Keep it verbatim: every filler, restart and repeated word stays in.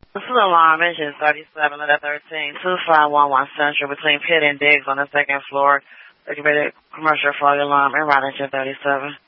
This is alarm engine thirty-seven letter thirteen, two five one one Central between Pitt and Diggs on the second floor. Activated commercial fire alarm and route engine thirty-seven.